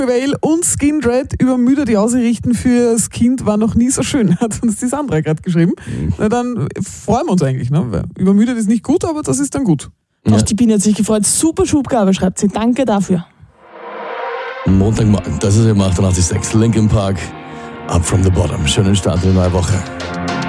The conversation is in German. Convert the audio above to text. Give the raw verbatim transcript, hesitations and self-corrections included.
Vale und Skindred, übermüdet die Aussichten fürs Kind war noch nie so schön, hat uns die Sandra gerade geschrieben. Mhm. Na dann freuen wir uns eigentlich. Ne? Weil übermüdet ist nicht gut, aber das ist dann gut. Ja. Auch die Biene hat sich gefreut. Super Schubgabe, schreibt sie. Danke dafür. Montagmorgen, das ist im achtundachtzig Komma sechs Linkin Park. Up from the bottom. Schönen Start in die neue Woche.